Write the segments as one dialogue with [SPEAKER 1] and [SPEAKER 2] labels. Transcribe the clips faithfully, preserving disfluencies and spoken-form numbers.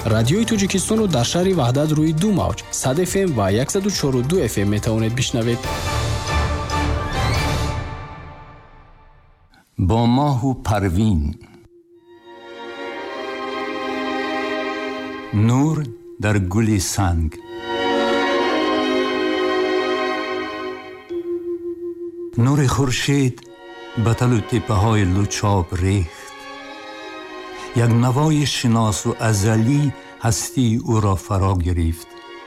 [SPEAKER 1] رادیوی توجیکستان رو در شهر وحدت روی دو موج صد اف ام و صد و چهار و دو اف ام میتوانید بشنوید.
[SPEAKER 2] با ماه و پروین. نور در گل سنگ. نور خورشید به تل و تپه های لوچاب ریخت. یک نوای شناس و ازلی هستی او را فرا گرفت.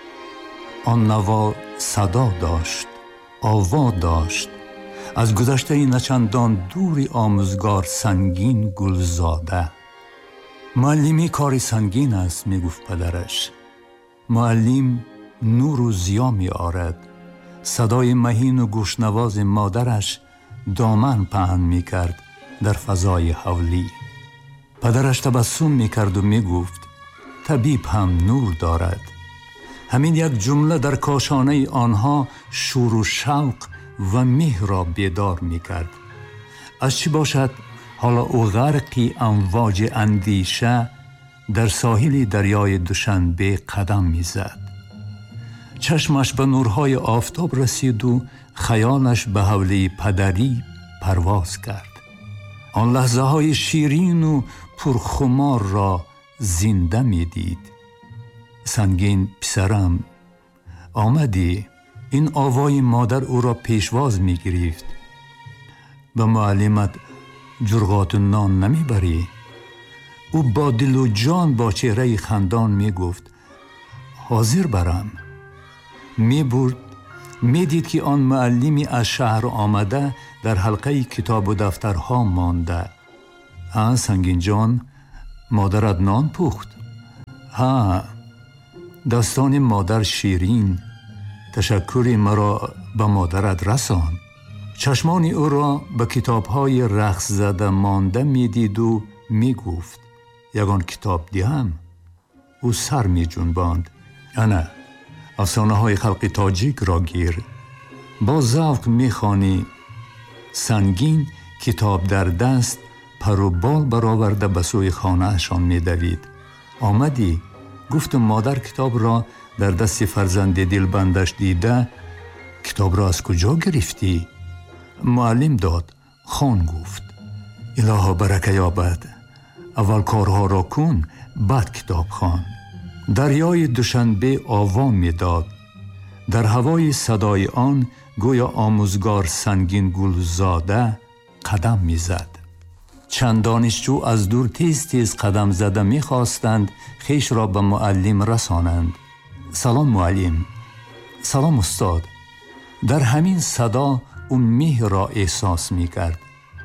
[SPEAKER 2] آن نوا صدا داشت، آوا داشت. از گذشته نچندان دوری آموزگار سنگین گلزاده. معلمی کار سنگین است، می گفت پدرش. معلم نور و ضیا می آرد. صدای مهین و گوشنواز مادرش دامن پهن می کرد در فضای حولی. پدرش تبسم می کرد و می گفت طبیب هم نور دارد. همین یک جمله در کاشانه آنها شور و شوق و مهر را بیدار می کرد. از چی باشد حالا او غرقی امواج اندیشه در ساحل دریای دوشنبه قدم می زد. چشمش به نورهای آفتاب رسید و خیالش به حوله پدری پرواز کرد. آن لحظه های شیرین و پرخمار را زنده می دید. سنگین پسرم آمدی. این آوای مادر او را پیشواز می گرفت. به معلمت جرغات نان نمی بری؟ او با دل و جان با چهره خندان می گفت حاضر برم. می برد. می دید که آن معلمی از شهر آمده در حلقه کتاب و دفترها مانده. ها سنگین جان، مادرت نان پخت؟ ها. دستان مادر شیرین. تشکری مرا به مادرت رسان. چشمان او را به کتاب‌های رقص زده مانده می دید و می گفت یگان کتاب دیم. او سر می جنباند. انا افسانه های خلق تاجیک را گیر. با ذوق می خوانی. سنگین کتاب در دست پر و بال برآورده به سوی خانه‌شان می دوید. آمدی؟ گفت مادر کتاب را در دست فرزند دلبندش دیده کتاب را از کجا گرفتی؟ معلم داد. خان گفت الها برکه یابد. اول کارها را کن بعد کتاب خوان. دریای دوشنبه آوا می داد. در هوای صدای آن گویا آموزگار سنگین گلزاده قدم می زد. چند دانشجو از دور تیز تیز قدم زده می خواستند خیش را به معلم رسانند. سلام معلم. سلام استاد. در همین صدا اون مهر را احساس می کرد.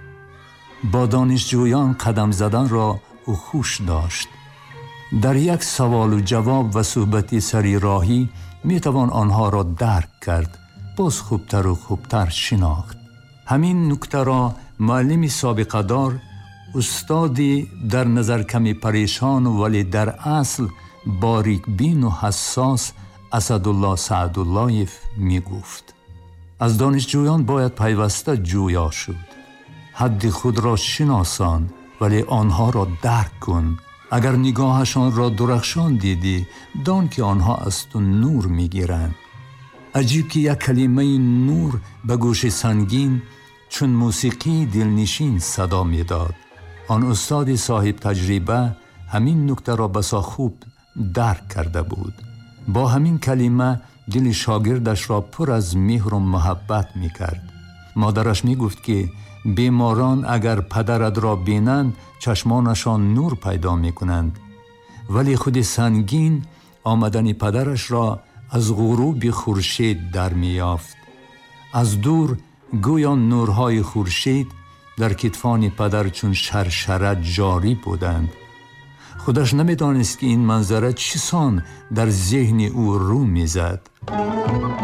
[SPEAKER 2] با دانشجویان قدم زدن را او خوش داشت. در یک سوال و جواب و صحبتی سری راهی می توان آنها را درک کرد. باز خوبتر و خوبتر شناخت. همین نکته را معلمی سابقه دار، استادی در نظر کمی پریشان ولی در اصل باریک بین و حساس اسدالله سعداللهیف می گفت. از دانشجویان باید پیوسته جویا شد. حد خود را شناسان ولی آنها را درک کن. اگر نگاهشان را درخشان دیدی دان که آنها از تو نور می گیرند. عجیب که یک کلمه نور به گوش سنگین چون موسیقی دلنشین صدا می داد. آن استاد صاحب تجربه همین نکته را بسا خوب درک کرده بود. با همین کلمه دل شاگردش را پر از مهر و محبت می کرد. مادرش می گفت که بیماران اگر پدرت را بینند چشمانشان نور پیدا می کنند. ولی خود سنگین آمدن پدرش را از غروب خورشید در می یافت. از دور گویا نورهای خورشید در کتفان پدر چون شرشره جاری بودند. خودش نمی دانست که این منظره چیسان در ذهن او رو می زد.